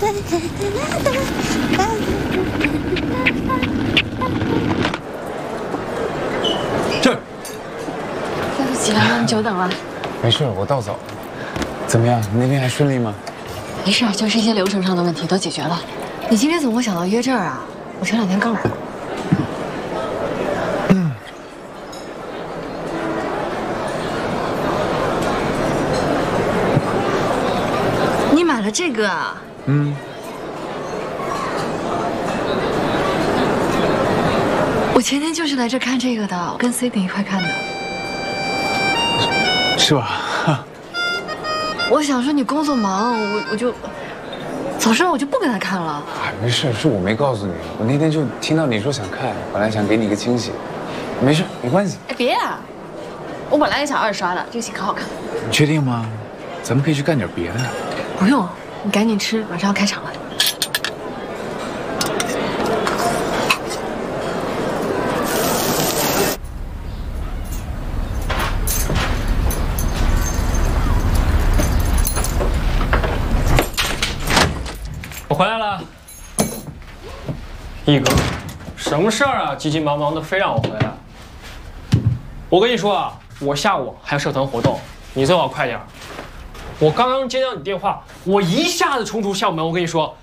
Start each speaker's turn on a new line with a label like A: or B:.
A: 这。
B: 对不起啊，让你久等了。
A: 没事，我到早了。怎么样？你那天还顺利吗？
B: 没事，就是一些流程上的问题都解决了。你今天怎么会想到约这儿啊？我前2天刚来。你买了这个啊？我前天就是来这看这个的，我跟 Cindy 一块看的。
A: 是吧？
B: 我想说你工作忙，我就早上我就不跟他看了。
A: 哎，没事，是我没告诉你。我那天就听到你说想看，本来想给你一个惊喜。没事，没关系。
B: 哎，别啊！我本来也想2刷的，这个戏可好看。
A: 你确定吗？咱们可以去干点别的。
B: 不用，你赶紧吃，马上要开场了。
C: 我回来了，一哥，什么事儿啊？急急忙忙的，非让我回来。我跟你说啊，我下午还有社团活动，你最好快点。我刚刚接到你电话，我一下子冲出校门，我跟你说，